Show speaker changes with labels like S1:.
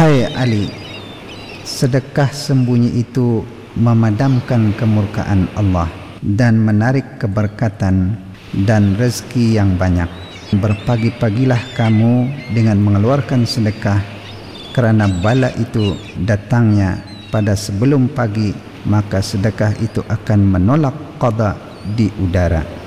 S1: Hai Ali, sedekah sembunyi itu memadamkan kemurkaan Allah dan menarik keberkatan dan rezeki yang banyak. Berpagi-pagilah kamu dengan mengeluarkan sedekah, kerana bala itu datangnya pada sebelum pagi, maka sedekah itu akan menolak qada di udara.